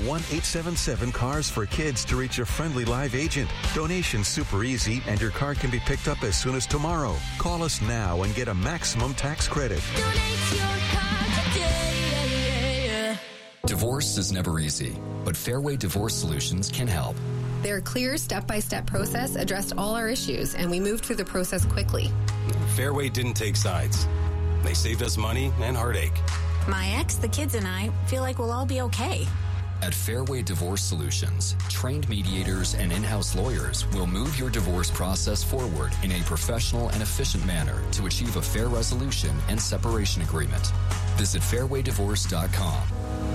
1-877-CARS-FOR-KIDS to reach a friendly live agent. Donation's super easy, and your car can be picked up as soon as tomorrow. Call us now and get a maximum tax credit. Donate your car today. Divorce is never easy, but Fairway Divorce Solutions can help. Their clear step-by-step process addressed all our issues, and we moved through the process quickly. Fairway didn't take sides. They saved us money and heartache. My ex, the kids, and I feel like we'll all be okay. At Fairway Divorce Solutions, trained mediators and in-house lawyers will move your divorce process forward in a professional and efficient manner to achieve a fair resolution and separation agreement. Visit fairwaydivorce.com.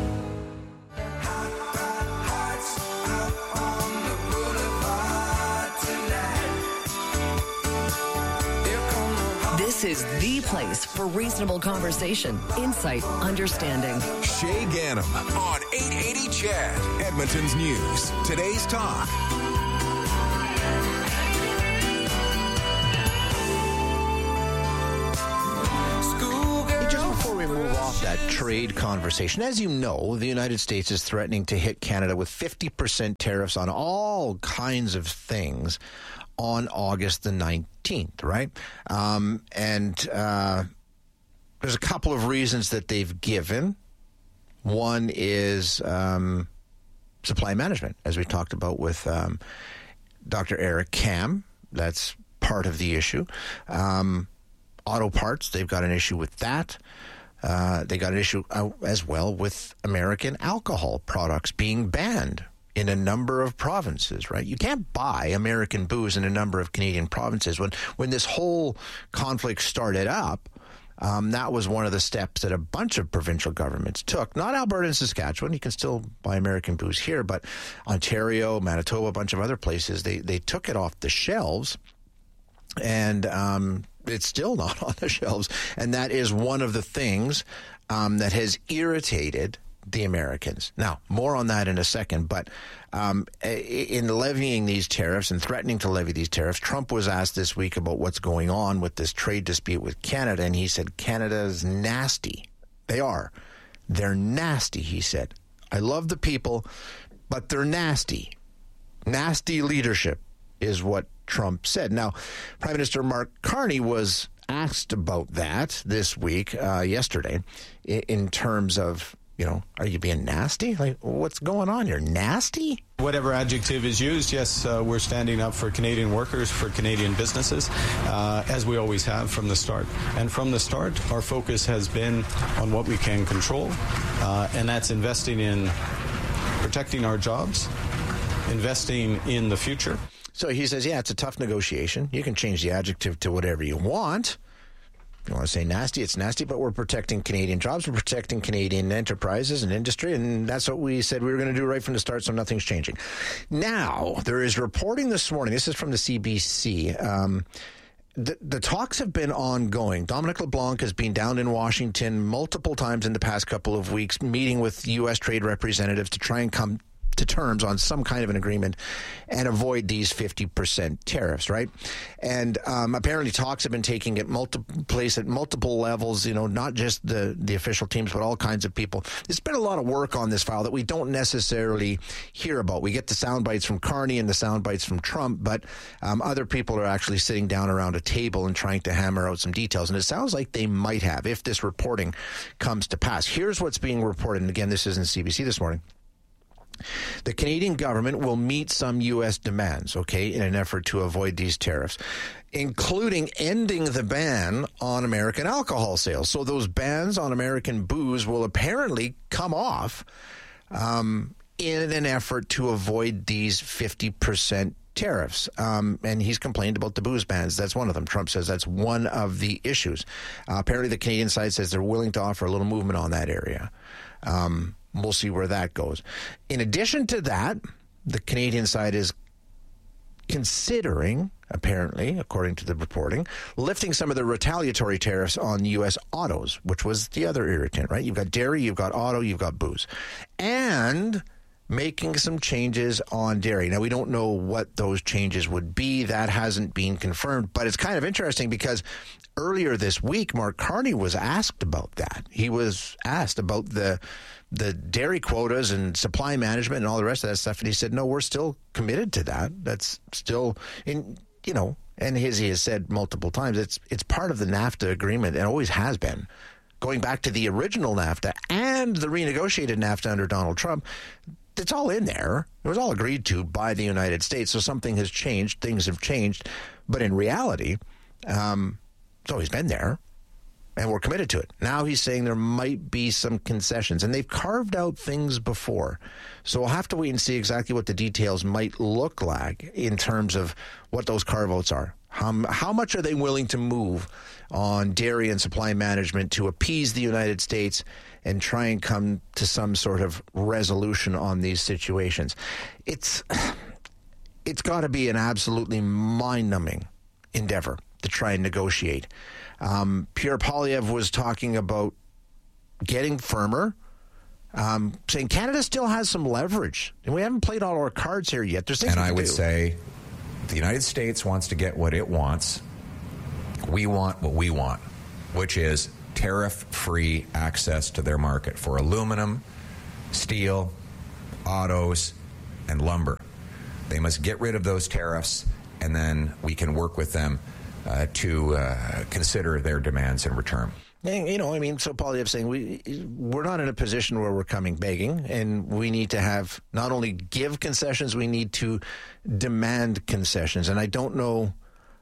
This is the place for reasonable conversation, insight, understanding. Shay Ganem on 880 CHAD, Edmonton's News. Today's Talk. Just before we move off that trade conversation, as you know, the United States is threatening to hit Canada with 50% tariffs on all kinds of things on August the 19th, right? There's a couple of reasons that they've given. One is supply management, as we talked about with Dr. Eric Kam. That's part of the issue. Auto parts, they've got an issue with that. They got an issue as well with American alcohol products being banned in a number of provinces, right? You can't buy American booze in a number of Canadian provinces. When this whole conflict started up, that was one of the steps that a bunch of provincial governments took. Not Alberta and Saskatchewan. You can still buy American booze here, but Ontario, Manitoba, a bunch of other places, they took it off the shelves, and it's still not on the shelves. And that is one of the things that has irritated the Americans. Now, more on that in a second, but in levying these tariffs and threatening to levy these tariffs, Trump was asked this week about what's going on with this trade dispute with Canada, and he said, Canada's nasty. They are. They're nasty, he said. I love the people, but they're nasty. Nasty leadership is what Trump said. Now, Prime Minister Mark Carney was asked about that this week, yesterday, in terms of, are you being nasty? Like, what's going on? You're nasty? Whatever adjective is used, yes, we're standing up for Canadian workers, for Canadian businesses, as we always have from the start. And from the start, our focus has been on what we can control, and that's investing in protecting our jobs, investing in the future. So he says, yeah, it's a tough negotiation. You can change the adjective to whatever you want. You want to say nasty, it's nasty, but we're protecting Canadian jobs, we're protecting Canadian enterprises and industry, and that's what we said we were going to do right from the start, so nothing's changing. Now, there is reporting this morning, this is from the CBC, the talks have been ongoing. Dominic LeBlanc has been down in Washington multiple times in the past couple of weeks, meeting with U.S. trade representatives to try and come to terms on some kind of an agreement and avoid these 50% tariffs, right? And apparently talks have been taking at multiple levels, not just the official teams, but all kinds of people. There's been a lot of work on this file that we don't necessarily hear about. We get the sound bites from Carney and the sound bites from Trump, but other people are actually sitting down around a table and trying to hammer out some details. And it sounds like they might have, if this reporting comes to pass. Here's what's being reported. And again, this is in CBC this morning. The Canadian government will meet some U.S. demands, in an effort to avoid these tariffs, including ending the ban on American alcohol sales. So those bans on American booze will apparently come off in an effort to avoid these 50% tariffs. And he's complained about the booze bans. That's one of them. Trump says that's one of the issues. Apparently the Canadian side says they're willing to offer a little movement on that area. We'll see where that goes. In addition to that, the Canadian side is considering, apparently, according to the reporting, lifting some of the retaliatory tariffs on U.S. autos, which was the other irritant, right? You've got dairy, you've got auto, you've got booze. And making some changes on dairy. Now, we don't know what those changes would be. That hasn't been confirmed, but it's kind of interesting because earlier this week, Mark Carney was asked about that. He was asked about the dairy quotas and supply management and all the rest of that stuff, and he said, no, we're still committed to that. That's still, and he has said multiple times, it's part of the NAFTA agreement and always has been. Going back to the original NAFTA and the renegotiated NAFTA under Donald Trump, it's all in there. It was all agreed to by the United States. So something has changed. Things have changed. But in reality, it's always been there. And we're committed to it. Now he's saying there might be some concessions. And they've carved out things before. So we'll have to wait and see exactly what the details might look like in terms of what those carve-outs are. How much are they willing to move on dairy and supply management to appease the United States and try and come to some sort of resolution on these situations? It's got to be an absolutely mind-numbing endeavor to try and negotiate. Pierre Poilievre was talking about getting firmer, saying Canada still has some leverage, and we haven't played all our cards here yet. There's things and we I would do. say the United States wants to get what it wants. We want what we want, which is tariff-free access to their market for aluminum, steel, autos, and lumber. They must get rid of those tariffs, and then we can work with them to consider their demands in return. So Poilievre saying we're not in a position where we're coming begging, and we need to have not only give concessions, we need to demand concessions. And I don't know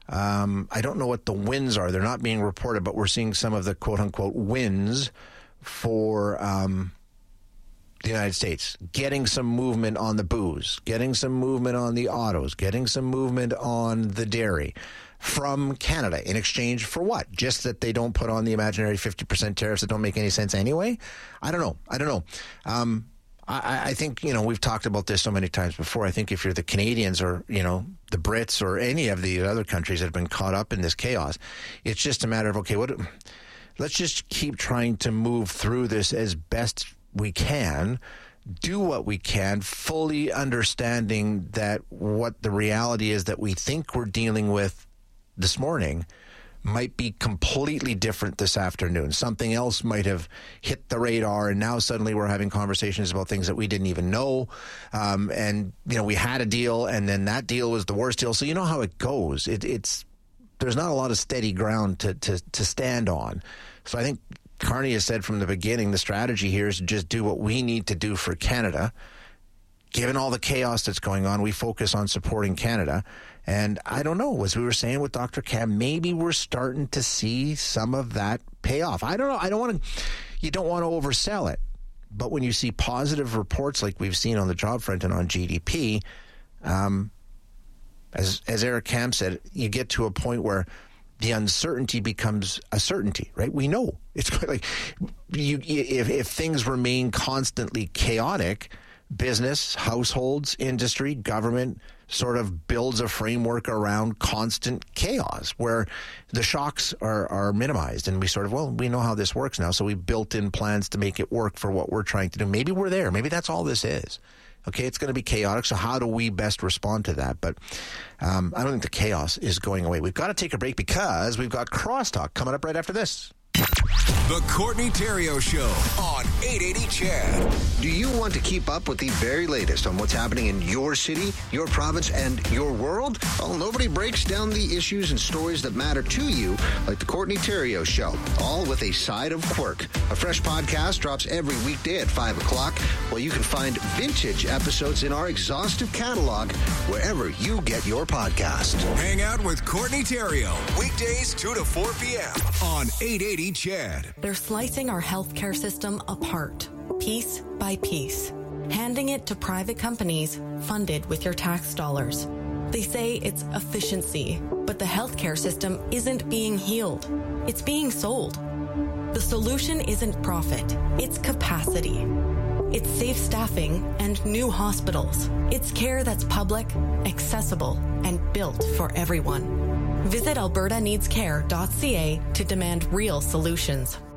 what the wins are. They're not being reported, but we're seeing some of the quote unquote wins for the United States. Getting some movement on the booze, getting some movement on the autos, getting some movement on the dairy from Canada in exchange for what? Just that they don't put on the imaginary 50% tariffs that don't make any sense anyway? I don't know. I think, we've talked about this so many times before. I think if you're the Canadians or, the Brits or any of the other countries that have been caught up in this chaos, it's just a matter of, okay, let's just keep trying to move through this as best we can, do what we can, fully understanding that what the reality is that we think we're dealing with this morning might be completely different this afternoon. Something else might have hit the radar, and now suddenly we're having conversations about things that we didn't even know. We had a deal, and then that deal was the worst deal. So you know how it goes. There's not a lot of steady ground to stand on. So I think Carney has said from the beginning, the strategy here is to just do what we need to do for Canada. Given all the chaos that's going on, we focus on supporting Canada. And I don't know, as we were saying with Dr. Cam, maybe we're starting to see some of that pay off. I don't know. You don't want to oversell it. But when you see positive reports like we've seen on the job front and on GDP, as Eric Cam said, you get to a point where the uncertainty becomes a certainty, right? We know. It's like if things remain constantly chaotic, business, households, industry, government sort of builds a framework around constant chaos where the shocks are minimized, and we know how this works now, so we built in plans to make it work for what we're trying to do. Maybe we're there. Maybe that's all this is. Okay, it's going to be chaotic, so how do we best respond to that? But I don't think the chaos is going away. We've got to take a break because we've got Crosstalk coming up right after this. The Courtney Theriault Show on 880 CHED. Do you want to keep up with the very latest on what's happening in your city, your province, and your world? Well, nobody breaks down the issues and stories that matter to you like the Courtney Theriault Show, all with a side of quirk. A fresh podcast drops every weekday at 5 o'clock, while you can find vintage episodes in our exhaustive catalog wherever you get your podcast. Hang out with Courtney Theriault, weekdays 2 to 4 p.m. on 880 CHED. They're slicing our healthcare system apart, piece by piece, handing it to private companies funded with your tax dollars. They say it's efficiency, but the healthcare system isn't being healed. It's being sold. The solution isn't profit, it's capacity. It's safe staffing and new hospitals. It's care that's public, accessible, and built for everyone. Visit albertaneedscare.ca to demand real solutions.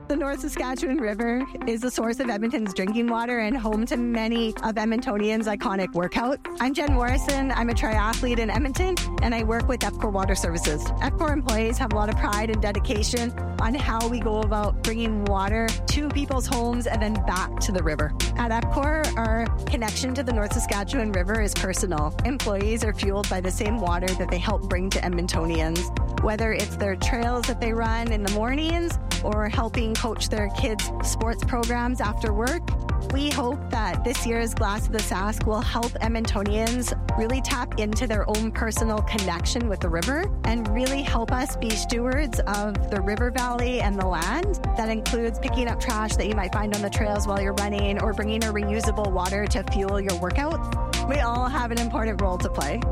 The North Saskatchewan River is the source of Edmonton's drinking water and home to many of Edmontonians' iconic workouts. I'm Jen Morrison. I'm a triathlete in Edmonton, and I work with EPCOR Water Services. EPCOR employees have a lot of pride and dedication on how we go about bringing water to people's homes and then back to the river. At EPCOR, our connection to the North Saskatchewan River is personal. Employees are fueled by the same water that they help bring to Edmontonians, whether it's their trails that they run in the mornings or helping coach their kids' sports programs after work. We hope that this year's Glass of the Sask will help Edmontonians really tap into their own personal connection with the river and really help us be stewards of the river valley and the land. That includes picking up trash that you might find on the trails while you're running or bringing a reusable water to fuel your workouts. We all have an important role to play.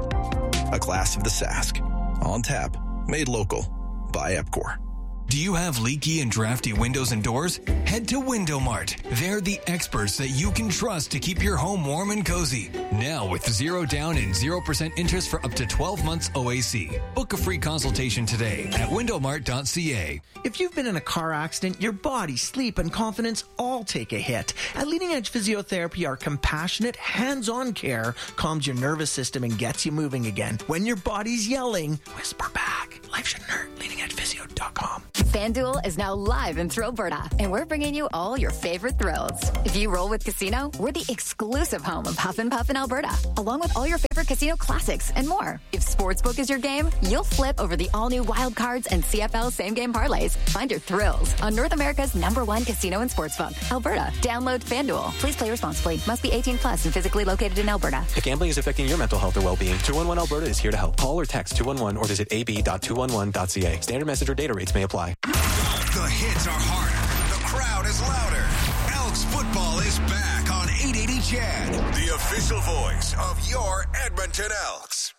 A Glass of the Sask. On tap. Made local. By EPCOR. Do you have leaky and drafty windows and doors? Head to Window Mart. They're the experts that you can trust to keep your home warm and cozy. Now with 0 down and 0% interest for up to 12 months OAC. Book a free consultation today at windowmart.ca. If you've been in a car accident, your body, sleep, and confidence all take a hit. At Leading Edge Physiotherapy, our compassionate, hands-on care calms your nervous system and gets you moving again. When your body's yelling, whisper back. Life shouldn't hurt. LeadingEdgePhysio.com. FanDuel is now live in Thrillberta, and we're bringing you all your favorite thrills. If you roll with Casino, we're the exclusive home of Huff and Puff in Alberta, along with all your favorite casino classics and more. If Sportsbook is your game, you'll flip over the all-new Wild Cards and CFL same-game parlays. Find your thrills on North America's #1 casino and sportsbook, Alberta. Download FanDuel. Please play responsibly. Must be 18 plus and physically located in Alberta. If gambling is affecting your mental health or well-being, 211 Alberta is here to help. Call or text 211 or visit ab.211.ca. Standard message or data rates may apply. The hits are harder. The crowd is louder. Elks football is back on 880 CHED, the official voice of your Edmonton Elks.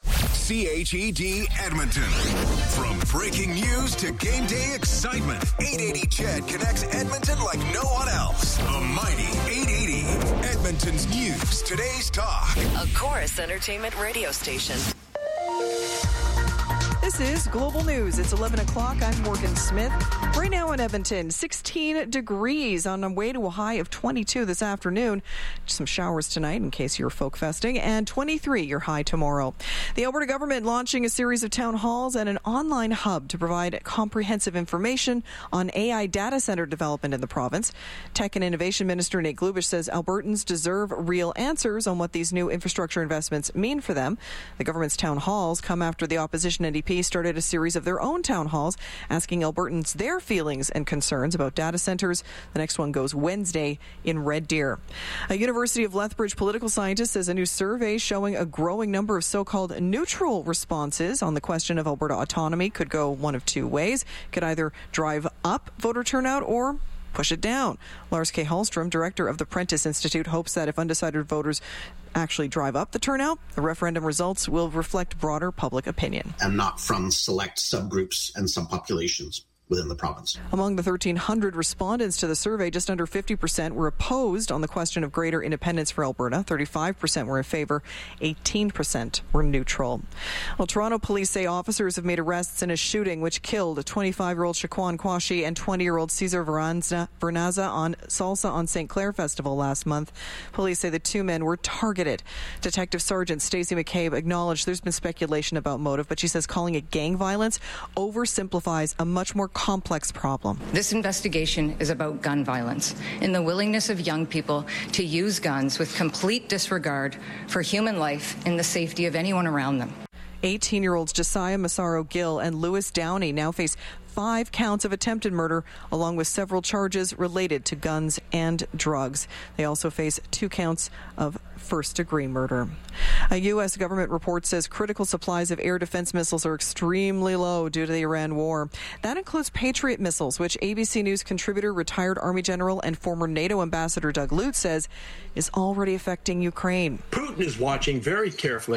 CHED Edmonton. From breaking news to game day excitement, 880 CHED connects Edmonton like no one else. The mighty 880. Edmonton's news, today's talk. A Chorus Entertainment radio station. This is Global News. It's 11 o'clock. I'm Morgan Smith. Right now in Edmonton, 16 degrees on the way to a high of 22 this afternoon. Some showers tonight in case you're folk festing, and 23 your high tomorrow. The Alberta government launching a series of town halls and an online hub to provide comprehensive information on AI data center development in the province. Tech and Innovation Minister Nate Glubish says Albertans deserve real answers on what these new infrastructure investments mean for them. The government's town halls come after the opposition NDP started a series of their own town halls asking Albertans their feelings and concerns about data centers. The next one goes Wednesday in Red Deer. A University of Lethbridge political scientist says a new survey showing a growing number of so-called neutral responses on the question of Alberta autonomy could go one of two ways. Could either drive up voter turnout or push it down. Lars K. Hallstrom, director of the Prentice Institute, hopes that if undecided voters actually drive up the turnout, the referendum results will reflect broader public opinion. And not from select subgroups and subpopulations within the province. Among the 1,300 respondents to the survey, just under 50% were opposed on the question of greater independence for Alberta. 35% were in favour. 18% were neutral. Well, Toronto police say officers have made arrests in a shooting which killed 25-year-old Shaquan Quashie and 20-year-old Cesar Vernaza on Salsa on St. Clair Festival last month. Police say the two men were targeted. Detective Sergeant Stacey McCabe acknowledged there's been speculation about motive, but she says calling it gang violence oversimplifies a much more complex problem. This investigation is about gun violence and the willingness of young people to use guns with complete disregard for human life and the safety of anyone around them. 18-year-olds Josiah Massaro Gill and Lewis Downey now face 5 counts of attempted murder, along with several charges related to guns and drugs. They also face 2 counts of first-degree murder. A U.S. government report says critical supplies of air defense missiles are extremely low due to the Iran war. That includes Patriot missiles, which ABC News contributor, retired Army General and former NATO Ambassador Doug Lute says is already affecting Ukraine. Putin is watching very carefully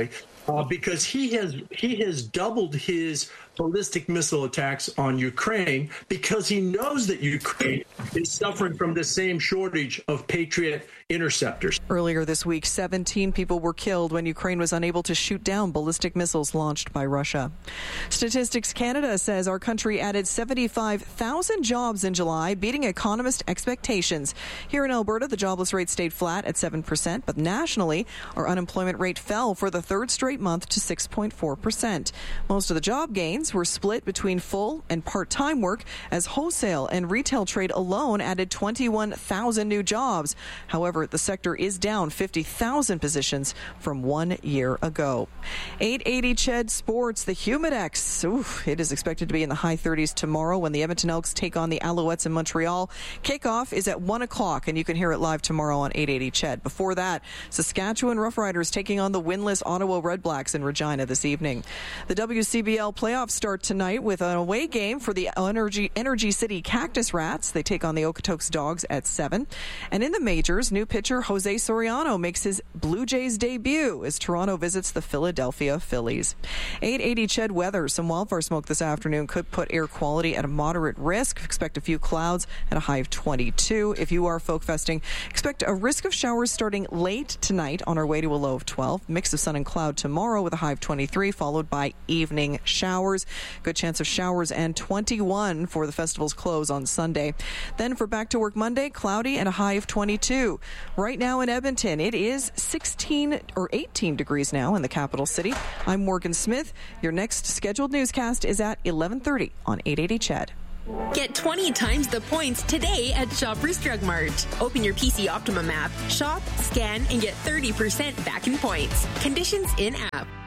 because he has doubled his ballistic missile attacks on Ukraine because he knows that Ukraine is suffering from the same shortage of Patriot interceptors. Earlier this week, 17 people were killed when Ukraine was unable to shoot down ballistic missiles launched by Russia. Statistics Canada says our country added 75,000 jobs in July, beating economist expectations. Here in Alberta, the jobless rate stayed flat at 7%, but nationally, our unemployment rate fell for the third straight month to 6.4%. Most of the job gains were split between full and part-time work, as wholesale and retail trade alone added 21,000 new jobs. However, the sector is down 50,000 positions from 1 year ago. 880 CHED Sports, the Humidex. It is expected to be in the high 30s tomorrow when the Edmonton Elks take on the Alouettes in Montreal. Kickoff is at 1 o'clock, and you can hear it live tomorrow on 880 CHED. Before that, Saskatchewan Roughriders taking on the winless Ottawa Redblacks in Regina this evening. The WCBL playoffs start tonight with an away game for the Energy City Cactus Rats. They take on the Okotoks Dogs at 7. And in the majors, new pitcher Jose Soriano makes his Blue Jays debut as Toronto visits the Philadelphia Phillies. 880 CHED weather. Some wildfire smoke this afternoon could put air quality at a moderate risk. Expect a few clouds at a high of 22. If you are folk festing, expect a risk of showers starting late tonight on our way to a low of 12. Mix of sun and cloud tomorrow with a high of 23, followed by evening showers. Good chance of showers, and 21 for the festival's close on Sunday. Then for back to work Monday, cloudy and a high of 22. Right now in Edmonton, it is 16 or 18 degrees now in the capital city. I'm Morgan Smith. Your next scheduled newscast is at 11:30 on 880 CHED. Get 20 times the points today at Shoppers Drug Mart. Open your PC Optimum app, shop, scan, and get 30% back in points. Conditions in app.